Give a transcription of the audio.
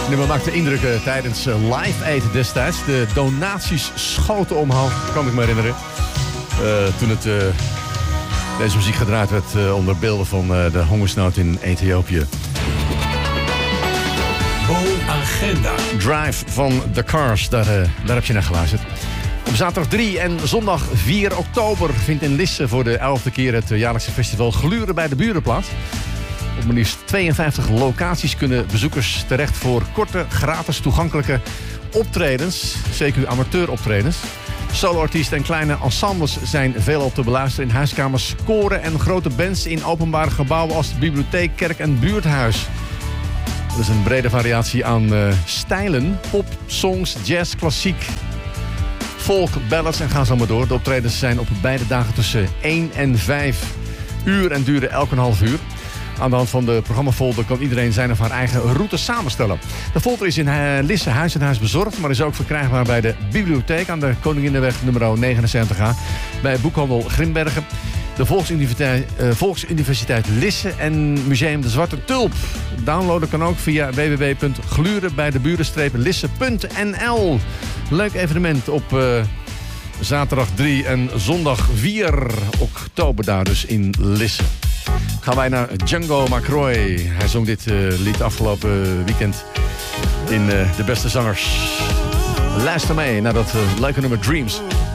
nummer maakte indruk tijdens Live Aid destijds. De donaties schoten omhoog, kan ik me herinneren. Toen deze muziek gedraaid werd onder beelden van de hongersnood in Ethiopië. Agenda. Drive van The Cars, daar heb je naar geluisterd. Op zaterdag 3 en zondag 4 oktober vindt in Lisse voor de 11e keer het jaarlijkse festival Gluren bij de Buren plaats. Op maar liefst 52 locaties kunnen bezoekers terecht voor korte, gratis toegankelijke optredens. CQ amateuroptredens. Soloartiesten en kleine ensembles zijn veelal te beluisteren in huiskamers, koren en grote bands in openbare gebouwen als de bibliotheek, kerk en buurthuis. Er is een brede variatie aan stijlen. Pop, songs, jazz, klassiek, folk, ballads en gaan zo maar door. De optredens zijn op beide dagen tussen 1 en 5 uur en duren elk een half uur. Aan de hand van de programmafolder kan iedereen zijn of haar eigen route samenstellen. De folder is in Lisse huis en huis bezorgd, maar is ook verkrijgbaar bij de bibliotheek aan de Koninginnenweg nummer 79A. Bij boekhandel Grimbergen, de Volksuniversiteit Lisse en Museum de Zwarte Tulp. Downloaden kan ook via www.glurenbijdeburen-lisse.nl. Leuk evenement op zaterdag 3 en zondag 4 oktober daar dus in Lisse. Gaan wij naar Django McCroy. Hij zong dit lied afgelopen weekend in De Beste Zangers. Luister mee naar dat leuke nummer Dreams.